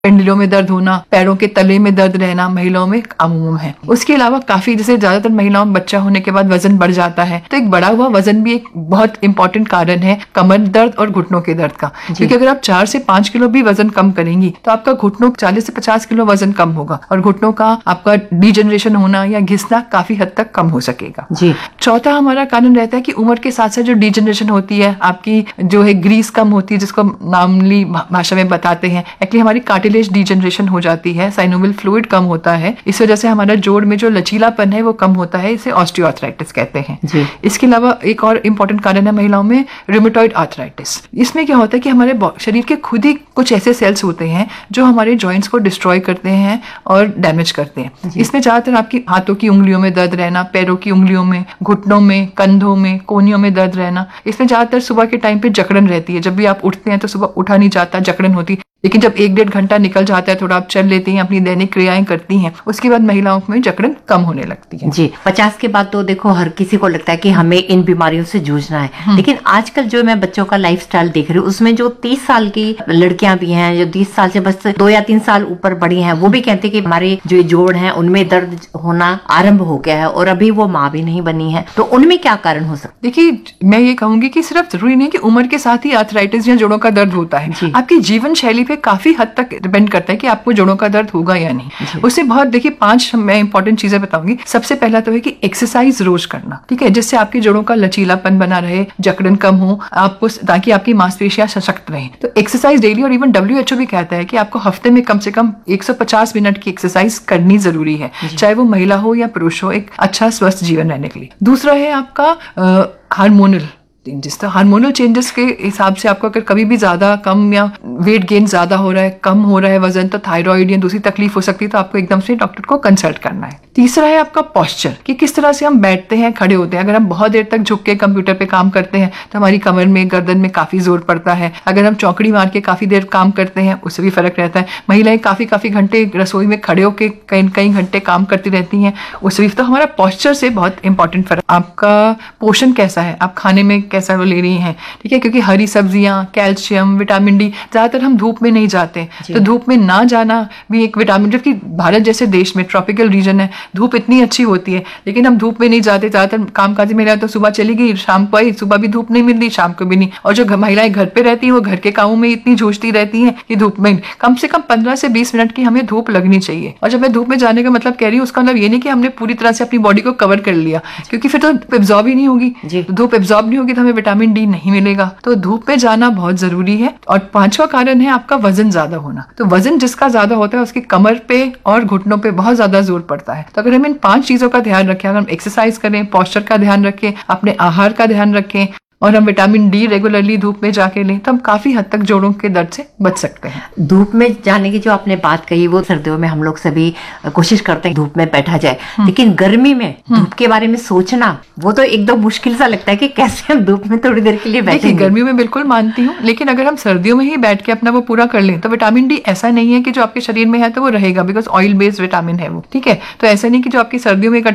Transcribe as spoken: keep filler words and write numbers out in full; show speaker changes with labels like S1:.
S1: पेंडलियों में दर्द होना, पैरों के तले में दर्द रहना महिलाओं में आम है। उसके अलावा काफी जैसे ज्यादातर महिलाओं में बच्चा होने के बाद वजन बढ़ जाता है, तो एक बढ़ा हुआ वजन भी एक बहुत इंपॉर्टेंट कारण है कमर दर्द और घुटनों के दर्द का। क्योंकि अगर आप चार से पांच किलो भी वजन कम करेंगी तो आपका घुटनों चालीस से पचास किलो वजन कम होगा और घुटनों का आपका डिजेनरेशन होना या घिसना काफी हद तक कम हो सकेगा जी। चौथा हमारा कारण रहता है कि उम्र के साथ साथ जो डिजेनरेशन होती है, आपकी जो है ग्रीस कम होती है, जिसको नामली भाषा में बताते हैं, एक्चुअली हमारी कार्टिलेज डिजेनरेशन हो जाती है, साइनोवियल फ्लूइड कम होता है, इस वजह से हमारा जोड़ में जो लचीलापन है वो कम होता है, इसे ऑस्टियोआर्थराइटिस कहते हैं जी। इसके अलावा एक और इम्पोर्टेंट कारण है महिलाओं में रूमेटॉइड आर्थराइटिस। इसमें क्या होता है कि हमारे शरीर के खुद ही कुछ ऐसे सेल्स होते हैं जो हमारे जॉइंट्स को डिस्ट्रॉय करते हैं और डैमेज करते हैं। इसमें ज्यादातर आपकी हाथों की उंगलियों में दर्द रहना, पैरों की उंगलियों में, घुटनों में, कंधों में, कोहनियों में दर्द रहना। इसमें ज्यादातर सुबह के टाइम पे जकड़न रहती है, जब भी आप उठते हैं तो सुबह उठा नहीं जाता, जकड़न होती। लेकिन जब एक डेढ़ घंटा निकल जाता है, थोड़ा आप चल लेती हैं, अपनी दैनिक क्रियाएं करती हैं, उसके बाद महिलाओं में जकड़न कम होने लगती है
S2: जी। पचास के बाद तो देखो हर किसी को लगता है कि हमें इन बीमारियों से जूझना है, लेकिन आजकल जो मैं बच्चों का लाइफस्टाइल देख रही हूँ उसमें जो तीस साल की लड़कियां भी हैं, जो तीस साल से बस दो या तीन साल ऊपर बड़ी हैं, वो भी कहते हैं कि हमारे जो जोड़ हैं उनमें दर्द होना आरंभ हो गया है और अभी वो माँ भी नहीं बनी है, तो उनमें क्या कारण हो सकता है?
S1: देखिए, मैं ये कहूंगी कि सिर्फ जरूरी नहीं कि उम्र के साथ ही आर्थराइटिस या जोड़ों का दर्द होता है, आपकी जीवन शैली पे काफी हद तक डिपेंड करता है कि आपको जोड़ों का दर्द होगा या नहीं। उससे बहुत देखिए पांच मैं इंपॉर्टेंट चीजें बताऊंगी। सबसे पहला तो है कि एक्सरसाइज रोज करना, ठीक है, जिससे आपके जोड़ों का लचीलापन बना रहे, जकड़न कम हो, आपको ताकि आपकी मांसपेशियां सशक्त रहें। तो एक्सरसाइज डेली, और इवन डब्ल्यू एच ओ भी कहता है कि आपको हफ्ते में कम से कम एक सौ पचास मिनट की एक्सरसाइज करनी जरूरी है, चाहे वो महिला हो या पुरुष हो, एक अच्छा स्वस्थ जीवन रहने के लिए। दूसरा है आपका हार्मोनल चेंजेस। तो हार्मोनल चेंजेस के हिसाब से आपको अगर कभी भी ज्यादा कम या वेट गेन ज्यादा हो रहा है, कम हो रहा है वजन, तो थायराइड या दूसरी तकलीफ हो सकती है, तो आपको एकदम से डॉक्टर को कंसल्ट करना है। तीसरा है आपका पोस्चर, कि किस तरह से हम बैठते हैं, खड़े होते हैं। अगर हम बहुत देर तक झुक के कंप्यूटर पे काम करते हैं तो हमारी कमर में, गर्दन में काफी जोर पड़ता है। अगर हम चौकड़ी मार के काफी देर काम करते हैं उससे भी फर्क रहता है। महिलाएं काफी काफी घंटे रसोई में खड़े होकर कई कई घंटे काम करती रहती हैं, उससे भी। तो हमारा पोस्चर से बहुत इंपॉर्टेंट फर्क। आपका पोषण कैसा है, आप खाने में कैसा वो ले रही हैं, ठीक है, क्योंकि हरी सब्जियां, कैल्शियम, विटामिन डी, ज्यादातर हम धूप में नहीं जाते, तो धूप में ना जाना भी एक विटामिन, जबकि भारत जैसे देश में ट्रॉपिकल रीजन है, धूप इतनी अच्छी होती है, लेकिन हम धूप में नहीं जाते। ज्यादातर कामकाजी महिलाएं तो सुबह चली गई, शाम को आई, सुबह भी धूप नहीं मिल रही, शाम को भी नहीं। और जो महिलाएं घर पे रहती हैं वो घर के कामों में इतनी जूझती रहती हैं कि धूप में कम से कम पंद्रह से बीस मिनट की हमें धूप लगनी चाहिए। और जब मैं धूप में जाने का मतलब कह रही हूँ, उसका मतलब ये नहीं कि हमने पूरी तरह से अपनी बॉडी को कवर कर लिया, क्योंकि फिर तो एब्जॉर्ब ही नहीं होगी। धूप एब्जॉर्ब नहीं होगी तो हमें विटामिन डी नहीं मिलेगा। तो धूप में जाना बहुत जरूरी है। और पांचवा कारण है आपका वजन ज्यादा होना। तो वजन जिसका ज्यादा होता है उसकी कमर पे और घुटनों पे बहुत ज्यादा जोर पड़ता है। तो अगर हम इन पांच चीजों का ध्यान रखें, अगर हम एक्सरसाइज करें, पोस्चर का ध्यान रखें, अपने आहार का ध्यान रखें और हम विटामिन डी रेगुलरली धूप में जाके लें, तो हम काफी हद तक जोड़ों के दर्द से बच सकते हैं।
S2: धूप में जाने की जो आपने बात कही, वो सर्दियों में हम लोग सभी कोशिश करते हैं धूप में बैठा जाए, लेकिन गर्मी में धूप के बारे में सोचना वो तो एकदम मुश्किल सा लगता है कि कैसे हम धूप में थोड़ी देर के लिए बैठेंगे।
S1: गर्मियों में बिल्कुल मानती हूँ, लेकिन अगर हम सर्दियों में ही बैठ के अपना वो पूरा कर लें तो विटामिन डी ऐसा नहीं है कि जो आपके शरीर में है तो वो रहेगा, बिकॉज ऑयल बेस्ड विटामिन है वो, ठीक है। तो ऐसा नहीं कि जो आपकी सर्दियों में